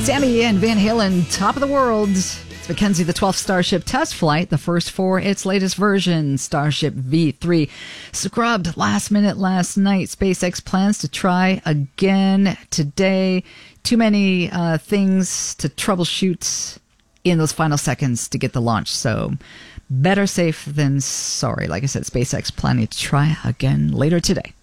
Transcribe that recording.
Sammy and Van Halen, Top of the World. It's Mackenzie, the 12th Starship test flight, the first for its latest version, Starship V3. Scrubbed last minute last night. SpaceX plans to try again today. Too many things to troubleshoot in those final seconds to get the launch. So better safe than sorry. Like I said, SpaceX planning to try again later today.